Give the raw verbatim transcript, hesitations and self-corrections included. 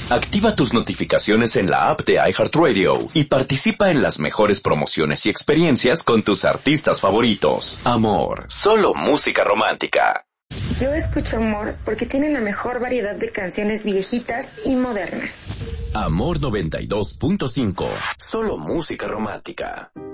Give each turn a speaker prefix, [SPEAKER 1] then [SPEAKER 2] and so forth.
[SPEAKER 1] Activa tus notificaciones en la app de iHeartRadio y participa en las mejores promociones y experiencias con tus artistas favoritos. Amor, solo música romántica.
[SPEAKER 2] Yo escucho Amor porque tiene la mejor variedad de canciones viejitas y modernas.
[SPEAKER 1] Amor noventa y dos punto cinco, solo música romántica.